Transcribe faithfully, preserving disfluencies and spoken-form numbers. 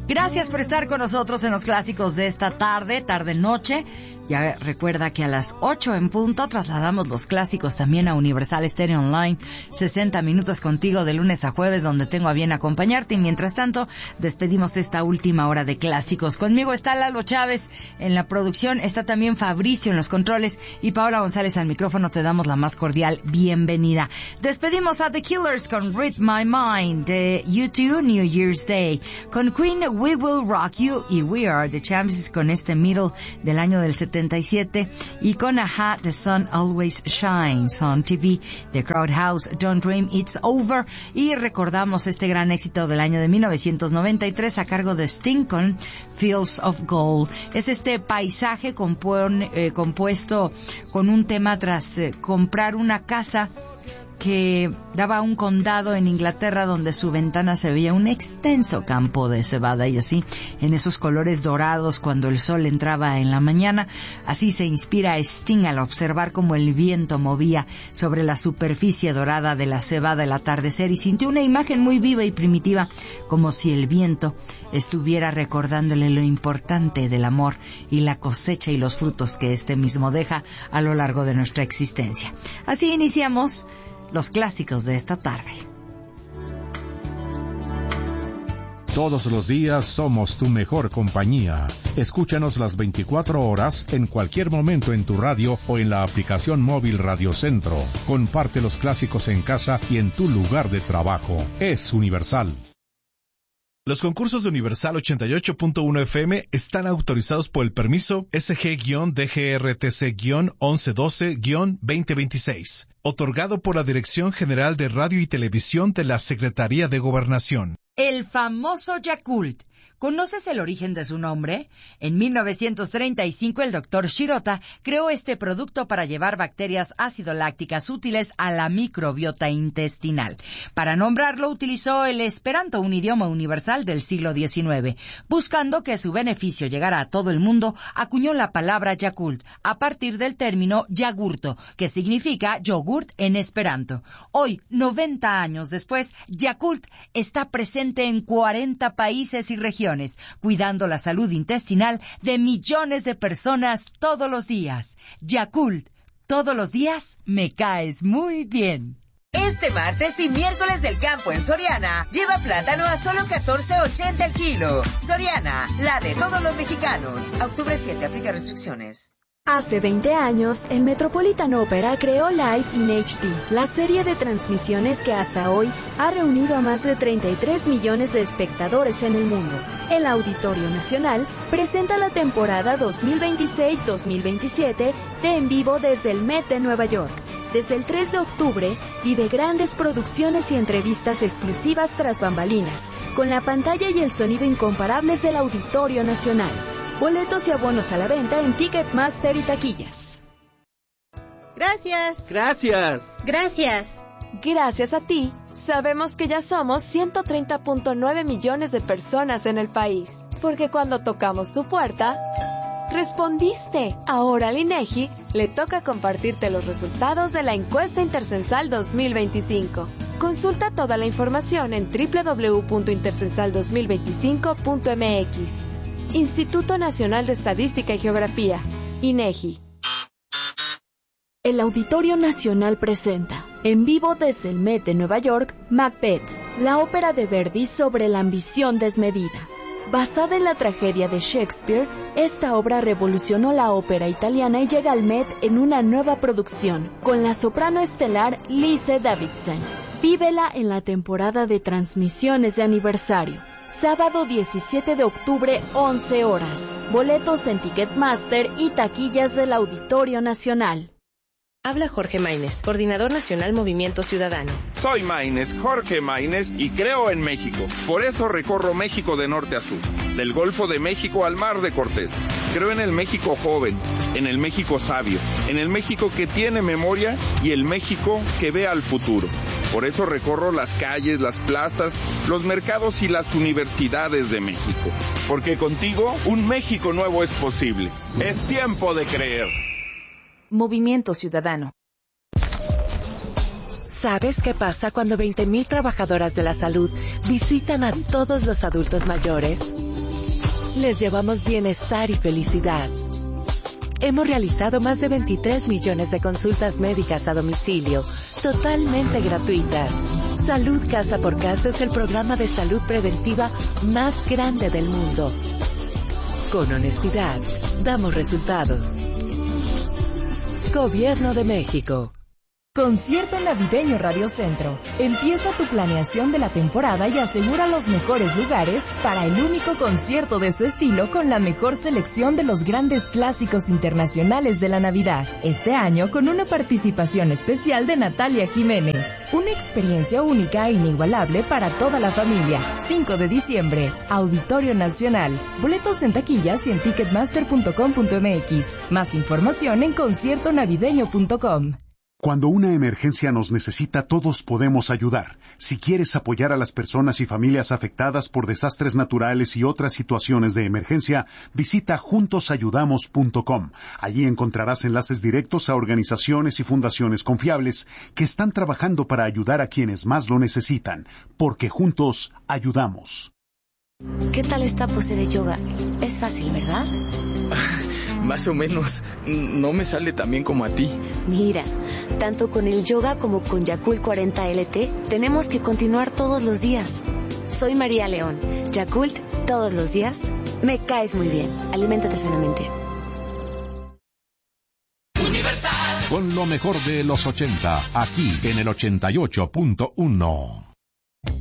Gracias por estar con nosotros en los clásicos de esta tarde, tarde-noche. Ya recuerda que a las ocho en punto trasladamos los clásicos también a Universal Stereo Online. sesenta minutos contigo de lunes a jueves, donde tengo a bien acompañarte. Y mientras tanto, despedimos esta última hora de clásicos. Conmigo está Lalo Chávez en la producción, está también Fabricio en los controles y Paola González al micrófono. Te damos la más cordial bienvenida. Despedimos a The Killers con Read My Mind, de U dos New Year's Day, con Queen We Will Rock You y We Are The Champions con este middle del año del setenta y siete, y con Aha, The Sun Always Shines on T V, The Crowd House, Don't Dream It's Over, y recordamos este gran éxito del año de mil novecientos noventa y tres a cargo de Sting con Fields of Gold. Es este paisaje compon, eh, compuesto con un tema tras eh, comprar una casa que daba a un condado en Inglaterra donde su ventana se veía un extenso campo de cebada, y así, en esos colores dorados cuando el sol entraba en la mañana, así se inspira Sting al observar cómo el viento movía sobre la superficie dorada de la cebada al atardecer, y sintió una imagen muy viva y primitiva, como si el viento estuviera recordándole lo importante del amor y la cosecha y los frutos que este mismo deja a lo largo de nuestra existencia. Así iniciamos los clásicos de esta tarde. Todos los días somos tu mejor compañía. Escúchanos las veinticuatro horas en cualquier momento en tu radio o en la aplicación móvil Radio Centro. Comparte los clásicos en casa y en tu lugar de trabajo. Es Universal. Los concursos de Universal ochenta y ocho punto uno F M están autorizados por el permiso S G D G R T C once doce veinte veintiséis, otorgado por la Dirección General de Radio y Televisión de la Secretaría de Gobernación. El famoso Yakult. ¿Conoces el origen de su nombre? En mil novecientos treinta y cinco, el doctor Shirota creó este producto para llevar bacterias ácido-lácticas útiles a la microbiota intestinal. Para nombrarlo, utilizó el esperanto, un idioma universal del siglo diecinueve. Buscando que su beneficio llegara a todo el mundo, acuñó la palabra Yakult, a partir del término yagurto, que significa yogurt en esperanto. Hoy, noventa años después, Yakult está presente en cuarenta países y regiones, cuidando la salud intestinal de millones de personas todos los días. Yakult, todos los días me caes muy bien. Este martes y miércoles del campo en Soriana, lleva plátano a solo catorce ochenta el kilo. Soriana, la de todos los mexicanos. A octubre siete, aplica restricciones. Hace veinte años, el Metropolitan Opera creó Live in H D, la serie de transmisiones que hasta hoy ha reunido a más de treinta y tres millones de espectadores en el mundo. El Auditorio Nacional presenta la temporada dos mil veintiséis dos mil veintisiete de En Vivo desde el Met de Nueva York. Desde el tres de octubre, vive grandes producciones y entrevistas exclusivas tras bambalinas, con la pantalla y el sonido incomparables del Auditorio Nacional. Boletos y abonos a la venta en Ticketmaster y taquillas. Gracias. Gracias. Gracias. Gracias a ti, sabemos que ya somos ciento treinta punto nueve millones de personas en el país. Porque cuando tocamos tu puerta, respondiste. Ahora al INEGI le toca compartirte los resultados de la encuesta Intercensal dos mil veinticinco. Consulta toda la información en doble u doble u doble u punto intercensal dos mil veinticinco punto m x. Instituto Nacional de Estadística y Geografía, INEGI. El Auditorio Nacional presenta, en vivo desde el Met de Nueva York, Macbeth, la ópera de Verdi sobre la ambición desmedida. Basada en la tragedia de Shakespeare, esta obra revolucionó la ópera italiana y llega al Met en una nueva producción, con la soprano estelar Lise Davidson. Vívela en la temporada de transmisiones de aniversario. Sábado diecisiete de octubre, once horas. Boletos en Ticketmaster y taquillas del Auditorio Nacional. Habla Jorge Maínez, Coordinador Nacional Movimiento Ciudadano. Soy Maínez, Jorge Maínez, y creo en México. Por eso recorro México de norte a sur, del Golfo de México al Mar de Cortés. Creo en el México joven, en el México sabio, en el México que tiene memoria y el México que ve al futuro. Por eso recorro las calles, las plazas, los mercados y las universidades de México. Porque contigo, un México nuevo es posible. Es tiempo de creer. Movimiento Ciudadano. ¿Sabes qué pasa cuando veinte mil trabajadoras de la salud visitan a todos los adultos mayores? les llevamos bienestar y felicidad. Hemos realizado más de veintitrés millones de consultas médicas a domicilio, totalmente gratuitas. Salud Casa por Casa es el programa de salud preventiva más grande del mundo. Con honestidad, damos resultados. Gobierno de México. Concierto Navideño Radio Centro. Empieza tu planeación de la temporada y asegura los mejores lugares para el único concierto de su estilo con la mejor selección de los grandes clásicos internacionales de la Navidad. Este año con una participación especial de Natalia Jiménez. Una experiencia única e inigualable para toda la familia. cinco de diciembre, Auditorio Nacional. Boletos en taquillas y en ticketmaster punto com punto m x. Más información en concierto navideño punto com. Cuando una emergencia nos necesita, todos podemos ayudar. Si quieres apoyar a las personas y familias afectadas por desastres naturales y otras situaciones de emergencia, visita juntos ayudamos punto com. Allí encontrarás enlaces directos a organizaciones y fundaciones confiables que están trabajando para ayudar a quienes más lo necesitan, porque juntos ayudamos. ¿Qué tal esta pose de yoga? Es fácil, ¿verdad? Más o menos. No me sale tan bien como a ti. Mira, tanto con el yoga como con Yakult cuarenta L T, tenemos que continuar todos los días. Soy María León. Yakult, todos los días. Me caes muy bien. Aliméntate sanamente. Universal. Con lo mejor de los ochenta, aquí en el ochenta y ocho punto uno.